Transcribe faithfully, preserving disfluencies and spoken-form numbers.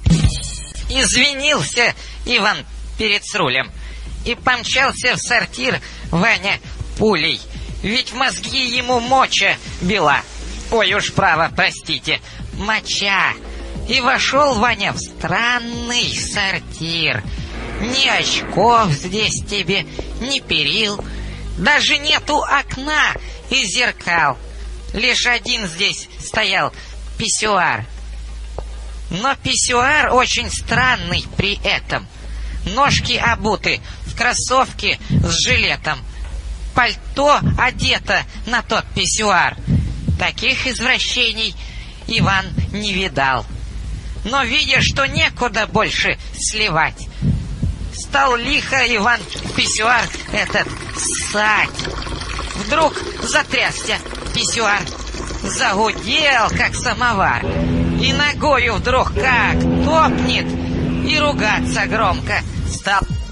Извинился Иван перед Срулем и помчался в сортир Ваня пулей, ведь в мозги ему моча била. Ой уж право, простите, моча. И вошел Ваня в странный сортир. Ни очков здесь тебе, ни перил, даже нету окна и зеркал. Лишь один здесь стоял писсуар. Но писсуар очень странный при этом. Ножки обуты в кроссовки с жилетом. Пальто одето на тот писсуар. Таких извращений Иван не видал. Но, видя, что некуда больше сливать, стал лихо Иван писсуар этот ссать. Вдруг затрясся писсуар, загудел, как самовар, и ногою вдруг как топнет, и ругаться громко стал.